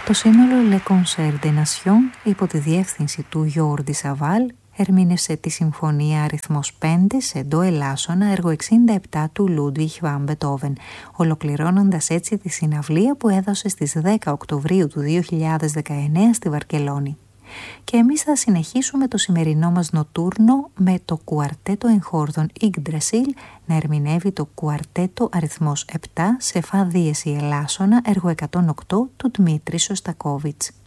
Το σύνολο Le Concert des Nations, υπό τη διεύθυνση του Γιόρντι Σαβάλ, ερμήνευσε τη συμφωνία αριθμός 5 σε ντο ελάσσονα, έργο 67 του Λούντβιχ Βαν Μπετόβεν, ολοκληρώνοντας έτσι τη συναυλία που έδωσε στις 10 Οκτωβρίου του 2019 στη Βαρκελόνη. Και εμείς θα συνεχίσουμε το σημερινό μας νοτούρνο με το κουαρτέτο εγχόρδων Ιγκντρεσίλ να ερμηνεύει το κουαρτέτο αριθμός 7 σε φα δίεση ελάσσονα, έργο 108 του Δημήτρη Σωστακόβιτς.